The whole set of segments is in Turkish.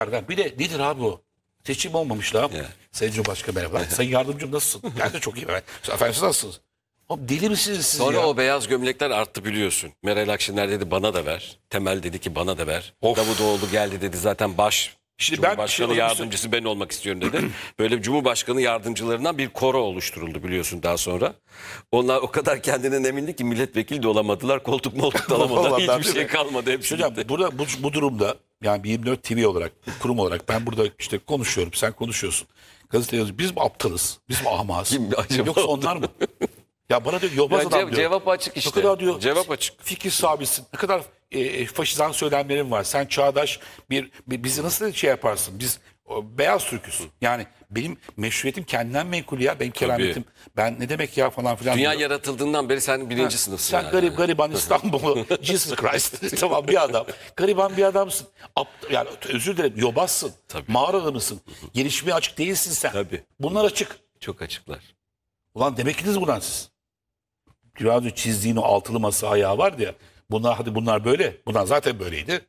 Bir de nedir abi o? Seçim olmamış daha. Evet. Sayın Cumhurbaşkanı merhaba. Sayın Yardımcım nasılsın? Ben de çok iyi. Efendim siz nasılsınız? Oğlum deli misiniz siz Sonra ya? o beyaz gömlekler arttı biliyorsun. Meral Akşener dedi bana da ver. Temel dedi ki bana da ver. Of. Davutoğlu geldi dedi zaten Şimdi ben Cumhurbaşkanı yardımcısı ben olmak istiyorum dedi. Böyle Cumhurbaşkanı yardımcılarından bir koro oluşturuldu biliyorsun daha sonra. Onlar o kadar kendinden emindi ki milletvekili de olamadılar. Koltuk moltuk da alamadılar. Olamadılar, Hiçbir değil şey mi? kalmadı. Hepsi Hocam gitti. burada bu durumda yani bir 24 TV olarak, kurum olarak ben burada işte konuşuyorum. Sen konuşuyorsun. Gazete yazıyor. Biz mi aptalız? Biz mi ahmağız? Kim acaba? Yoksa onlar mı? Ya bana diyor yobaz Ya adam diyor. cevap açık işte. Ne kadar diyor. Cevap açık. Fikir sahibisin. Ne kadar faşizan söylemlerin var. Sen çağdaş bizi nasıl şey yaparsın? Biz beyaz Türk'üz. Yani benim meşruiyetim kendinden menkul ya. Benim kerametim. Ben ne demek ya falan filan. Dünya diyor. yaratıldığından beri sen birinci sınıfsın. Sen yani. gariban İstanbul'u Jesus Christ tamam bir adam. Gariban bir adamsın. Yani özür dilerim yobazsın. Tabii. Mağarada mısın? Gelişmeye açık değilsin sen. Tabii. Bunlar açık. Çok açıklar. Ulan demek ki buradan siz. Biraz önce çizdiğin o altılı masa ayağı vardı ya. Bunlar böyle. Bunlar zaten böyleydi.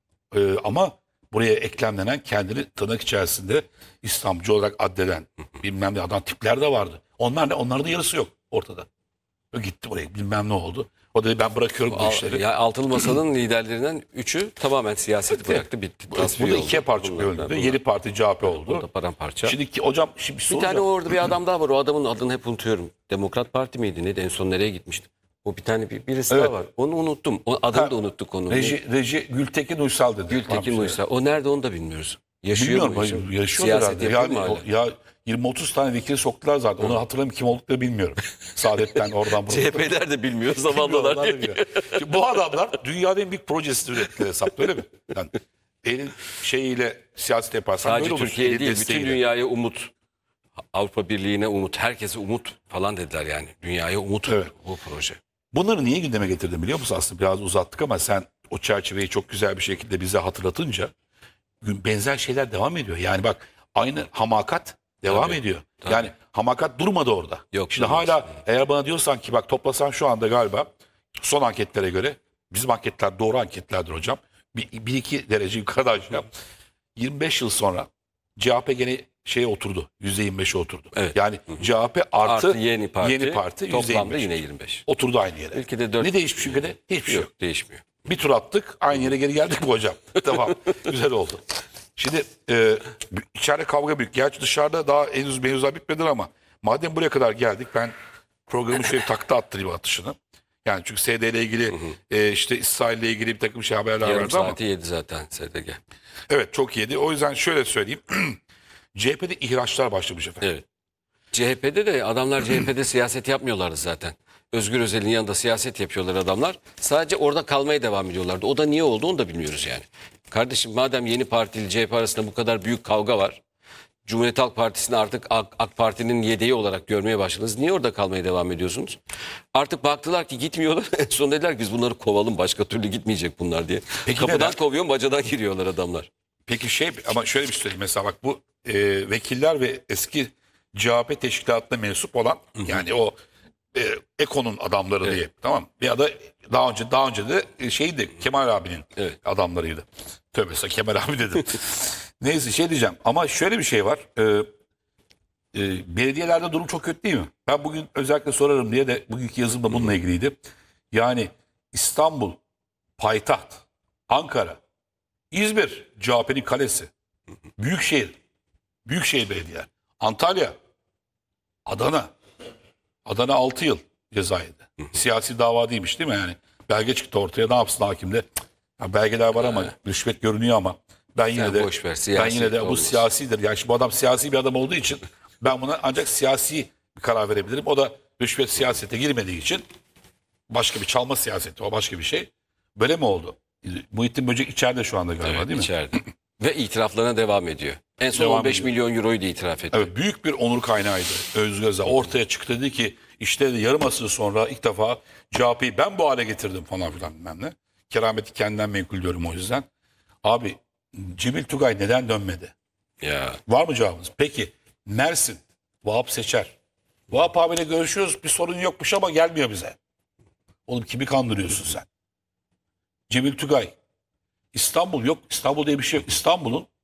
Ama buraya eklemlenen kendini tırnak içerisinde İslamcı olarak addeden bilmem ne adam tipler de vardı. Onlar ne? Onların da yarısı yok ortada. O gitti buraya bilmem ne oldu. O dedi ben bırakıyorum bu işleri. Ya Altılı Masa'nın liderlerinden üçü tamamen siyaseti bıraktı bitti. Tasfiye Burada oldu. ikiye parça bölündü. Yeni parti CHP O oldu. da paramparça. Şimdi hocam şimdi bir Bir soru tane soracağım. orada bir adam daha var. O adamın adını hep unutuyorum. Demokrat Parti miydi? Neydi? En son nereye gitmişti? O bir tane birisi Evet. daha var. Onu unuttum. O adını da unuttuk onun. Reji Gültekin Uysal dedi. Gültekin Uysal. O nerede onu da bilmiyoruz. Yaşıyor Bilmiyorum. mu? Hayır, yaşıyor Siyaset herhalde. yapıyor Yani mu hala? ya 20-30 tane vekili soktular zaten. Onu hatırlamıyorum kim olduklarını bilmiyorum. Saadet'ten oradan buradan. CHP'ler de bilmiyor. Bilmiyorum, Zavallılar onlar da diye. bilmiyor. Şimdi bu adamlar dünyanın en büyük projesini ürettiler hesapta öyle mi? Yani elin şeyiyle siyaset yaparsan Sadece böyle olur. Türkiye Elin değil. Bütün desteğiyle. dünyaya umut. Avrupa Birliği'ne umut. Herkese umut falan dediler yani. Dünyaya umut Evet. bu proje. Bunları niye gündeme getirdim biliyor musun? Aslında biraz uzattık ama sen o çerçeveyi çok güzel bir şekilde bize hatırlatınca benzer şeyler devam ediyor. Yani bak aynı hamakat devam Tabii, ediyor. tabii. Yani hamakat durmadı orada. Yok, Şimdi durmaz. hala eğer bana diyorsan ki bak toplasan şu anda galiba son anketlere göre bizim anketler doğru anketlerdir hocam. Bir iki derece yukarıda aşağı. 25 yıl sonra CHP gene şeye oturdu. %25'e oturdu. Evet. Yani CHP artı Yeni parti. Toplamda %25. yine 25. Oturdu aynı yere. Ülkede 4 Ne değişmiş ülkede? Hiçbir şey yok. yok. Değişmiyor. Bir tur attık aynı yere geri geldik mi hocam? Tamam güzel oldu. Şimdi içeride kavga büyük. Gerçi dışarıda daha henüz mevzular bitmedi ama madem buraya kadar geldik ben programı şöyle takta attırayım atışını. Yani çünkü SD ile ilgili işte İsrail ile ilgili bir takım şey haberler Yarım vardı ama. saati yedi zaten SDG. Evet çok iyiydi. O yüzden şöyle söyleyeyim. CHP'de ihraçlar başlamış efendim. Evet. CHP'de de adamlar CHP'de siyaset yapmıyorlardı zaten. Özgür Özel'in yanında siyaset yapıyorlar adamlar. Sadece orada kalmaya devam ediyorlardı. O da niye oldu onu da bilmiyoruz yani. Kardeşim madem yeni Parti ile CHP arasında bu kadar büyük kavga var. Cumhuriyet Halk Partisi'ni artık AK Parti'nin yedeği olarak görmeye başladınız. Niye orada kalmaya devam ediyorsunuz? Artık baktılar ki gitmiyorlar. En son dediler ki biz bunları kovalım başka türlü gitmeyecek bunlar diye. Peki Kapıdan neden? kovuyor bacadan giriyorlar adamlar. Peki ama şöyle bir şey söyleyeyim. Mesela bak bu vekiller ve eski CHP teşkilatına mensup olan yani o Eko'nun adamları diye tamam bir ya da daha önce de şeydi Kemal abinin Evet. adamlarıydı. Tövbe Kemal abi dedim. Neyse şey diyeceğim ama şöyle bir şey var. Belediyelerde durum çok kötü değil mi? Ben bugün özellikle sorarım diye de bugünkü yazım da bununla ilgiliydi. Yani İstanbul, payitaht, Ankara, İzmir, CHP'nin kalesi, Büyükşehir Belediye, Antalya, Adana 6 yıl ceza yedi. Siyasi dava değilmiş değil mi yani? Belge çıktı ortaya ne yapsın hakim de? Ya belgeler var ama rüşvet görünüyor ama ben yine Sen de boş ver, siyasi bu olmaz. siyasidir. Yani şimdi bu adam siyasi bir adam olduğu için ben buna ancak siyasi bir karar verebilirim. O da rüşvet siyasete girmediği için başka bir çalma siyaseti o başka bir şey. Böyle mi oldu? Muhittin Böcek içeride şu anda galiba Evet, değil mi? içeride. Ve itiraflarına devam ediyor. En son Devam 15 ediyor. milyon euroyu da itiraf etti. Evet büyük bir onur kaynağıydı Özgür Özel. Ortaya çıktı dedi ki işte dedi, yarım asır sonra ilk defa CHP'yi ben bu hale getirdim falan filan bilmem ne. Kerameti kendinden menkul diyorum o yüzden. Abi Cemil Tugay neden dönmedi? Ya Var mı cevabınız? Peki Mersin, Vahap Seçer. Vahap abiyle görüşüyoruz bir sorun yokmuş ama gelmiyor bize. Oğlum kimi kandırıyorsun sen? Cemil Tugay. İstanbul yok. İstanbul diye bir şey yok. İstanbul'un